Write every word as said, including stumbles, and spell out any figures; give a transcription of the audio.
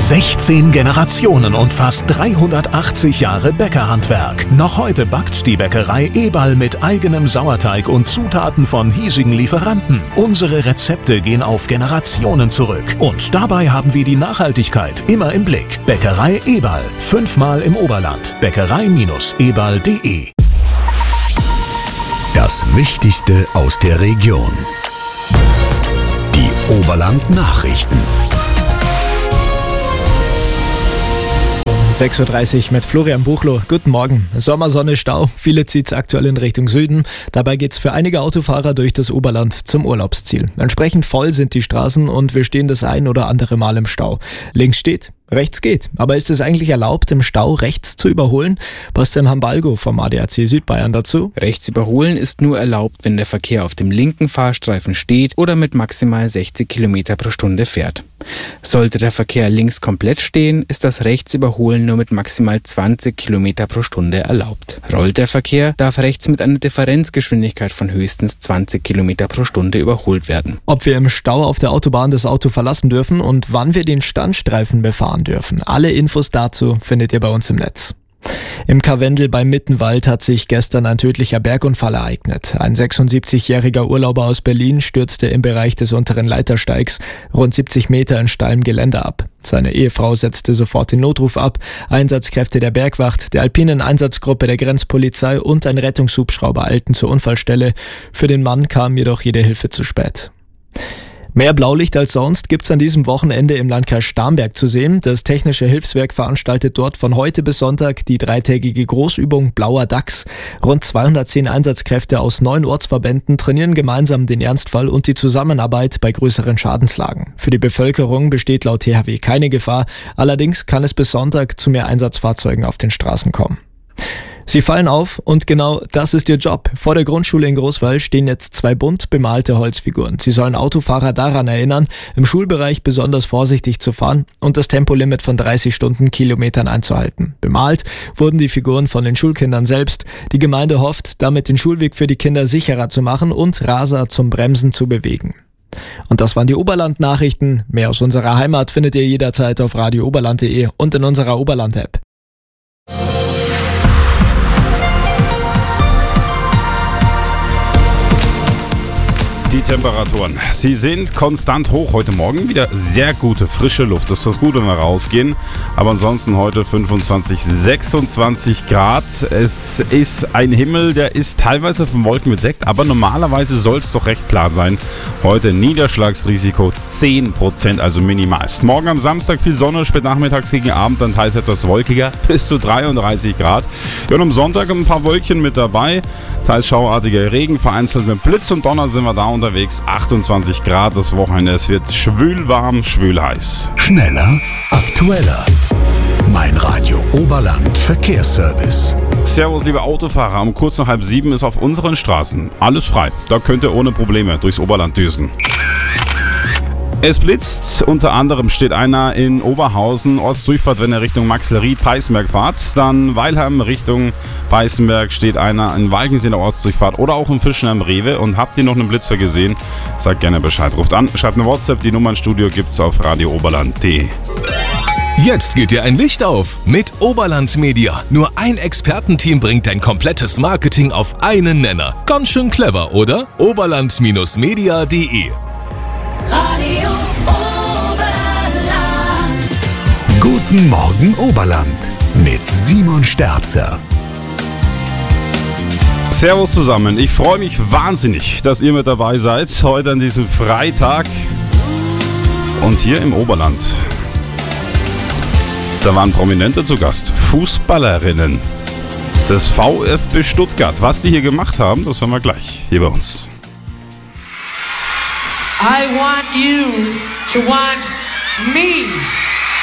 sechzehn Generationen und fast dreihundertachtzig Jahre Bäckerhandwerk. Noch heute backt die Bäckerei Eberl mit eigenem Sauerteig und Zutaten von hiesigen Lieferanten. Unsere Rezepte gehen auf Generationen zurück. Und dabei haben wir die Nachhaltigkeit immer im Blick. Bäckerei Eberl. Fünfmal im Oberland. Bäckerei Eberl punkt de. Das Wichtigste aus der Region. Die Oberland-Nachrichten. sechs Uhr dreißig mit Florian Buchloh. Guten Morgen. Sommersonne, Stau. Viele zieht es aktuell in Richtung Süden. Dabei geht es für einige Autofahrer durch das Oberland zum Urlaubsziel. Entsprechend voll sind die Straßen und wir stehen das ein oder andere Mal im Stau. Links steht, rechts geht. Aber ist es eigentlich erlaubt, im Stau rechts zu überholen? Bastian Hambalgo vom A D A C Südbayern dazu. Rechts überholen ist nur erlaubt, wenn der Verkehr auf dem linken Fahrstreifen steht oder mit maximal sechzig Kilometer pro Stunde fährt. Sollte der Verkehr links komplett stehen, ist das Rechtsüberholen nur mit maximal zwanzig Kilometer pro Stunde erlaubt. Rollt der Verkehr, darf rechts mit einer Differenzgeschwindigkeit von höchstens zwanzig Kilometer pro Stunde überholt werden. Ob wir im Stau auf der Autobahn das Auto verlassen dürfen und wann wir den Standstreifen befahren dürfen. Alle Infos dazu findet ihr bei uns im Netz. Im Karwendel bei Mittenwald hat sich gestern ein tödlicher Bergunfall ereignet. Ein sechsundsiebzigjähriger Urlauber aus Berlin stürzte im Bereich des unteren Leitersteigs rund siebzig Meter in steilem Gelände ab. Seine Ehefrau setzte sofort den Notruf ab. Einsatzkräfte der Bergwacht, der alpinen Einsatzgruppe der Grenzpolizei und ein Rettungshubschrauber eilten zur Unfallstelle. Für den Mann kam jedoch jede Hilfe zu spät. Mehr Blaulicht als sonst gibt's an diesem Wochenende im Landkreis Starnberg zu sehen. Das Technische Hilfswerk veranstaltet dort von heute bis Sonntag die dreitägige Großübung Blauer Dachs. Rund zweihundertzehn Einsatzkräfte aus neun Ortsverbänden trainieren gemeinsam den Ernstfall und die Zusammenarbeit bei größeren Schadenslagen. Für die Bevölkerung besteht laut T H W keine Gefahr. Allerdings kann es bis Sonntag zu mehr Einsatzfahrzeugen auf den Straßen kommen. Sie fallen auf und genau das ist ihr Job. Vor der Grundschule in Großwall stehen jetzt zwei bunt bemalte Holzfiguren. Sie sollen Autofahrer daran erinnern, im Schulbereich besonders vorsichtig zu fahren und das Tempolimit von dreißig Stundenkilometern einzuhalten. Bemalt wurden die Figuren von den Schulkindern selbst. Die Gemeinde hofft, damit den Schulweg für die Kinder sicherer zu machen und Raser zum Bremsen zu bewegen. Und das waren die Oberland-Nachrichten. Mehr aus unserer Heimat findet ihr jederzeit auf radio oberland punkt de und in unserer Oberland-App. Die Temperaturen, sie sind konstant hoch. Heute Morgen wieder sehr gute, frische Luft. Das ist das Gute, wenn wir rausgehen. Aber ansonsten heute fünfundzwanzig, sechsundzwanzig Grad. Es ist ein Himmel, der ist teilweise von Wolken bedeckt. Aber normalerweise soll es doch recht klar sein. Heute Niederschlagsrisiko zehn Prozent, also minimalst. Morgen am Samstag viel Sonne, spät nachmittags gegen Abend dann teils etwas wolkiger, bis zu dreiunddreißig Grad. Ja, und am Sonntag ein paar Wölkchen mit dabei. Teils schauartiger Regen, vereinzelt mit Blitz und Donner sind wir da unterwegs. achtundzwanzig Grad das Wochenende. Es wird schwül warm, schwül heiß. Schneller, aktueller. Mein Radio Oberland Verkehrsservice. Servus, liebe Autofahrer. Um kurz nach halb sieben ist auf unseren Straßen alles frei. Da könnt ihr ohne Probleme durchs Oberland düsen. Es blitzt, unter anderem steht einer in Oberhausen, Ortsdurchfahrt, wenn ihr Richtung Maxleried-Peißenberg fahrt. Dann Weilheim Richtung Peißenberg steht einer in Walchensee in der Ortsdurchfahrt oder auch im Fischen am Rewe. Und habt ihr noch einen Blitzer gesehen? Sagt gerne Bescheid. Ruft an, schreibt eine WhatsApp, die Nummer ins Studio gibt's auf radio oberland punkt de. Jetzt geht dir ein Licht auf mit Oberland Media. Nur ein Expertenteam bringt dein komplettes Marketing auf einen Nenner. Ganz schön clever, oder? oberland Media punkt de. Radio Oberland. Guten Morgen Oberland mit Simon Sterzer. Servus zusammen, ich freue mich wahnsinnig, dass ihr mit dabei seid, heute an diesem Freitag und hier im Oberland. Da waren Prominente zu Gast, Fußballerinnen des VfB Stuttgart. Was die hier gemacht haben, das hören wir gleich hier bei uns. I want you to want me.